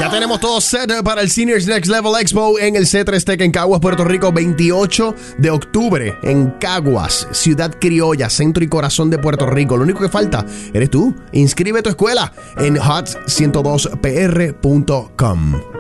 Ya tenemos todo set para el Seniors Next Level Expo en el C3 Tech en Caguas, Puerto Rico, 28 de octubre en Caguas, ciudad criolla, centro y corazón de Puerto Rico. Lo único que falta eres tú. Inscribe tu escuela en hot102pr.com.